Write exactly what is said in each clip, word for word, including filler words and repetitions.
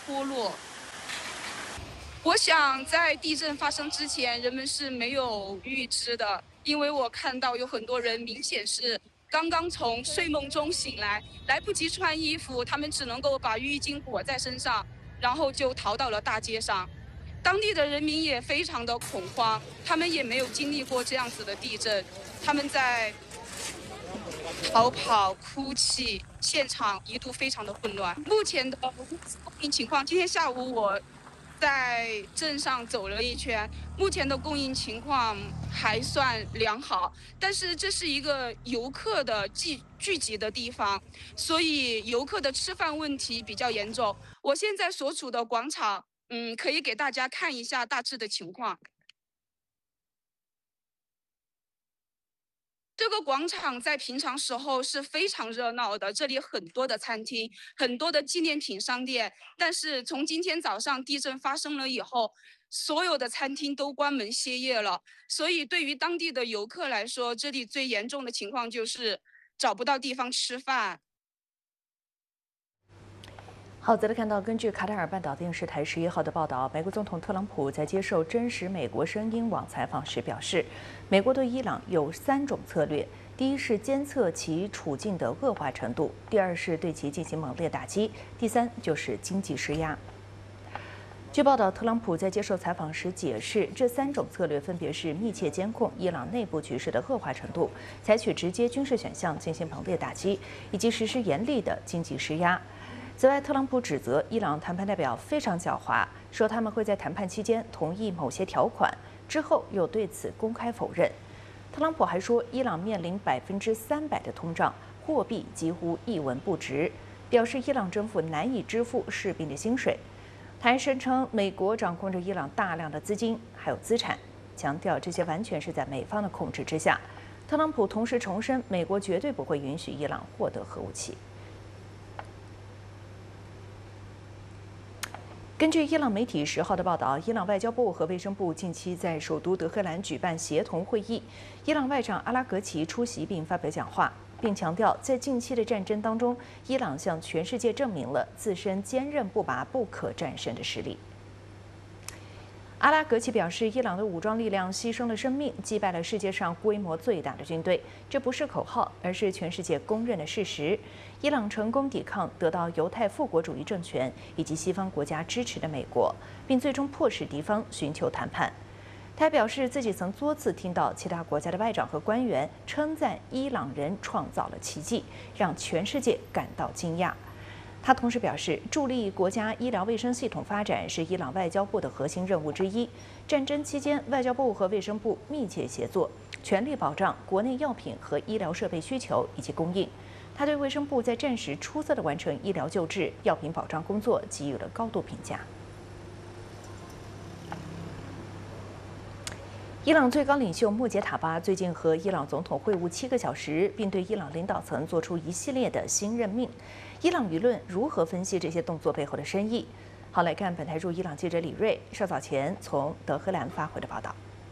脱落。我想在地震发生之前，人们是没有预知的，因为我看到有很多人明显是刚刚从睡梦中醒来，来不及穿衣服，他们只能够把浴巾裹在身上，然后就逃到了大街上。当地的人民也非常的恐慌，他们也没有经历过这样子的地震，他们在逃跑、哭泣，现场一度非常的混乱。目前的物资供应情况，今天下午我在镇上走了一圈，目前的供应情况还算良好，但是这是一个游客的聚聚集的地方，所以游客的吃饭问题比较严重。我现在所处的广场，嗯，可以给大家看一下大致的情况。这个广场在平常时候是非常热闹的，这里很多的餐厅，很多的纪念品商店。但是从今天早上地震发生了以后，所有的餐厅都关门歇业了。所以对于当地的游客来说，这里最严重的情况就是找不到地方吃饭。 好，再来看到，根据卡塔尔半岛电视台十一号的报道，美国总统特朗普在接受《真实美国声音网》采访时表示，美国对伊朗有三种策略：第一是监测其处境的恶化程度；第二是对其进行猛烈打击；第三就是经济施压。据报道，特朗普在接受采访时解释，这三种策略分别是密切监控伊朗内部局势的恶化程度，采取直接军事选项进行猛烈打击，以及实施严厉的经济施压。此外，特朗普指责伊朗谈判代表非常狡猾，说他们会在谈判期间同意某些条款，之后又对此公开否认。特朗普还说，伊朗面临百分之三百的通胀，货币几乎一文不值，表示伊朗政府难以支付士兵的薪水。他还声称，美国掌控着伊朗大量的资金还有资产，强调这些完全是在美方的控制之下。特朗普同时重申，美国绝对不会允许伊朗获得核武器。根据伊朗媒体十号的报道，伊朗外交部和卫生部近期在首都德黑兰举办协同会议，伊朗外长阿拉格齐出席并发表讲话，并强调，在近期的战争当中，伊朗向全世界证明了自身坚韧不拔、不可战胜的实力。阿拉格齐表示，伊朗的武装力量牺牲了生命，击败了世界上规模最大的军队。这不是口号，而是全世界公认的事实。伊朗成功抵抗得到犹太复国主义政权以及西方国家支持的美国，并最终迫使敌方寻求谈判。他还表示，自己曾多次听到其他国家的外长和官员称赞伊朗人创造了奇迹，让全世界感到惊讶。他同时表示，助力国家医疗卫生系统发展是伊朗外交部的核心任务之一。战争期间，外交部和卫生部密切协作，全力保障国内药品和医疗设备需求以及供应。他对卫生部在战时出色的完成医疗救治、药品保障工作给予了高度评价。伊朗最高领袖穆杰塔巴最近和伊朗总统会晤七个小时，并对伊朗领导层做出一系列的新任命。伊朗舆论如何分析这些动作背后的深意？好，来看本台驻伊朗记者李锐稍早前从德黑兰发回的报道。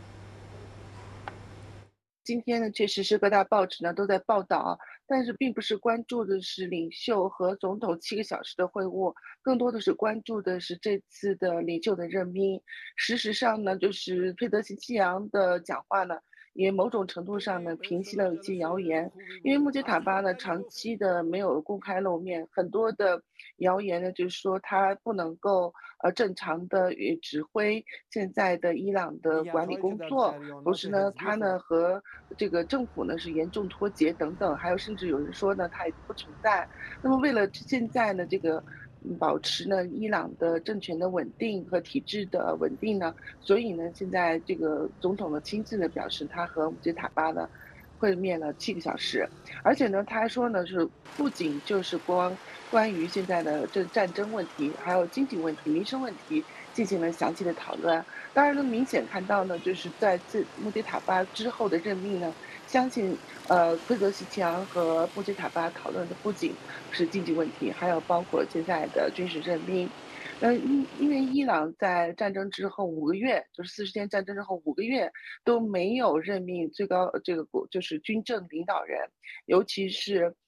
今天呢，确实是各大报纸呢都在报道，但是并不是关注的是领袖和总统七个小时的会晤，更多的是关注的是这次的领袖的任命。事实上呢，就是佩德西奇扬的讲话呢，也某种程度上呢平息了一些谣言，因为穆杰塔巴呢长期的没有公开露面，很多的谣言呢就是说他不能够呃正常的与指挥现在的伊朗的管理工作，同时呢他呢和这个政府呢是严重脱节等等，还有甚至有人说呢他已经不存在。那么为了现在呢这个嗯保持呢伊朗的政权的稳定和体制的稳定呢，所以呢现在这个总统呢亲自呢表示他和穆杰塔巴呢会面了七个小时，而且呢他还说呢是不仅就是光关于现在的这战争问题，还有经济问题、民生问题进行了详细的讨论。当然呢，明显看到呢，就是在自穆迪塔巴之后的任命呢，相信呃佩泽西奇扬和穆迪塔巴讨论的不仅是经济问题，还有包括现在的军事任命。呃，因因为伊朗在战争之后五个月，就是四十天战争之后五个月都没有任命最高这个国就是军政领导人，尤其是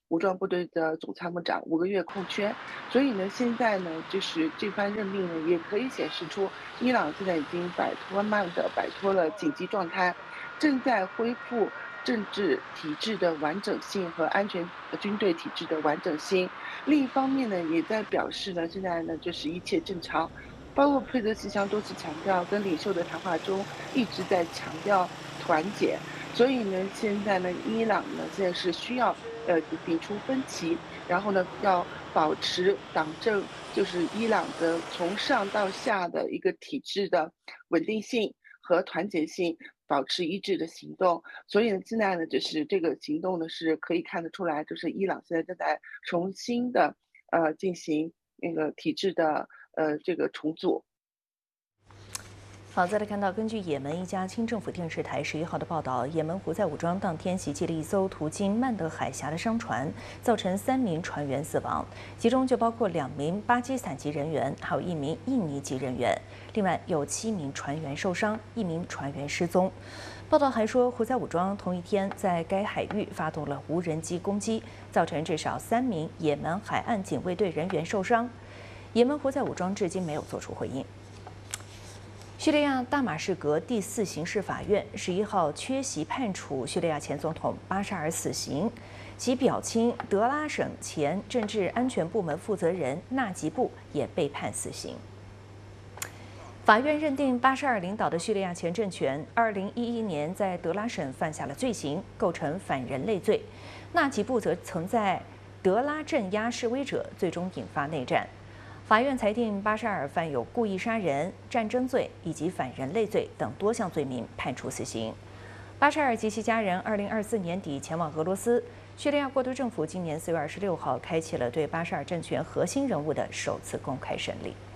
武装部队的总参谋长，五个月空缺。所以呢，现在呢，就是这番任命呢，也可以显示出伊朗现在已经摆脱慢慢的摆脱了紧急状态，正在恢复政治体制的完整性和安全呃军队体制的完整性。另一方面呢，也在表示呢，现在呢就是一切正常。包括佩泽西强多次强调，跟领袖的谈话中一直在强调团结。所以呢，现在呢，伊朗呢现在是需要呃摒除分歧，然后呢要保持党政，就是伊朗的从上到下的一个体制的稳定性和团结性，保持一致的行动。所以呢，现在呢，就是这个行动呢是可以看得出来，就是伊朗现在正在重新的呃进行那个体制的呃这个重组。 好，再来看到，根据也门一家亲政府电视台十一号的报道，也门胡塞武装当天袭击了一艘途经曼德海峡的商船，造成三名船员死亡，其中就包括两名巴基斯坦籍人员，还有一名印尼籍人员。另外有七名船员受伤，一名船员失踪。报道还说，胡塞武装同一天在该海域发动了无人机攻击，造成至少三名也门海岸警卫队人员受伤。也门胡塞武装至今没有作出回应。叙利亚大马士革第四刑事法院十一号缺席判处叙利亚前总统巴沙尔死刑，其表亲德拉省前政治安全部门负责人纳吉布也被判死刑。法院认定巴沙尔领导的叙利亚前政权二零一一年在德拉省犯下了罪行，构成反人类罪。纳吉布则曾在德拉镇压示威者，最终引发内战。法院裁定巴沙尔犯有故意杀人、战争罪以及反人类罪等多项罪名，判处死刑。巴沙尔及其家人二零二四年底前往俄罗斯。叙利亚过渡政府今年四月二十六号开启了对巴沙尔政权核心人物的首次公开审理。